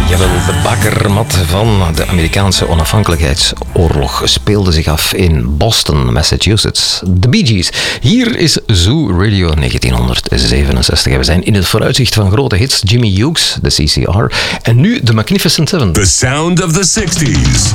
Jawel, de bakermat van de Amerikaanse onafhankelijkheidsoorlog speelde zich af in Boston, Massachusetts. De Bee Gees. Hier is Zoo Radio 1967. En we zijn in het vooruitzicht van grote hits. Jimmy Hughes, de CCR. En nu de Magnificent Seven. The sound of the 60s.